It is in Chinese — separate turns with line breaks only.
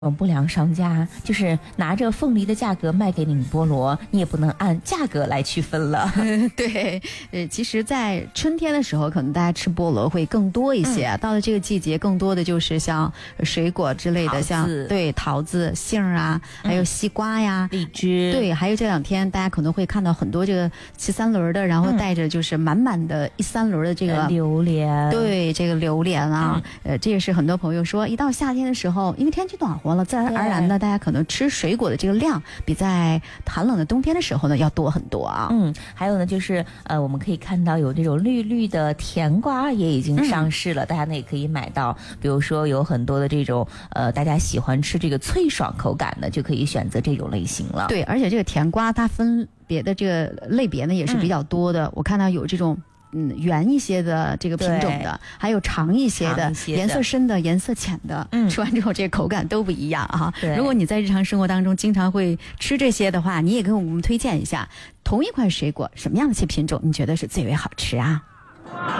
不良商家就是拿着凤梨的价格卖给你菠萝，你也不能按价格来区分了。
对，其实在春天的时候可能大家吃菠萝会更多一些，到了这个季节更多的就是像水果之类的，像桃子、杏啊，还有西瓜呀、
荔枝。
对，还有这两天大家可能会看到很多这个骑三轮的，然后带着就是满满的一三轮的这个
榴莲。
对，这个榴莲啊，这也是很多朋友说一到夏天的时候，因为天气暖和了，自然而然的大家可能吃水果的这个量比在寒冷的冬天的时候呢要多很多啊。
还有呢就是我们可以看到有这种绿绿的甜瓜也已经上市了，大家呢也可以买到。比如说有很多的这种大家喜欢吃这个脆爽口感的，就可以选择这种类型了。
对，而且这个甜瓜它分别的这个类别呢也是比较多的。我看到有这种圆一些的这个品种的，还有长一些的，颜色深的、颜色浅的，吃完之后这个口感都不一样啊。如果你在日常生活当中经常会吃这些的话，你也跟我们推荐一下，同一款水果什么样的一些品种你觉得是最为好吃啊？